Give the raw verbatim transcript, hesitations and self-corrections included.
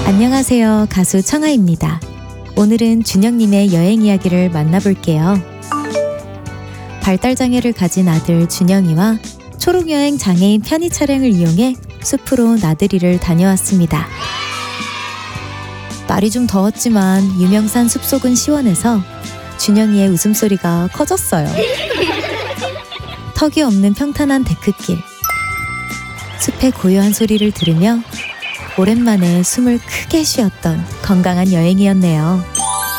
안녕하세요. 가수 청아입니다. 오늘은 준영님의 여행 이야기를 만나볼게요. 발달장애를 가진 아들 준영이와 초록여행 장애인 편의 차량을 이용해 숲으로 나들이를 다녀왔습니다. 날이 좀 더웠지만 유명산 숲속은 시원해서 준영이의 웃음소리가 커졌어요. 턱이 없는 평탄한 데크길, 숲의 고요한 소리를 들으며 오랜만에 숨을 크게 쉬었던 건강한 여행이었네요.